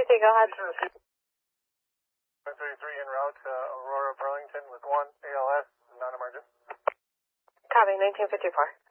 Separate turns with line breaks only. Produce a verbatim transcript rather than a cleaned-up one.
thirty-three, go ahead.
one thirty-three en route to Aurora, Burlington with one A L S, non-emergent.
Copy, nineteen fifty-four.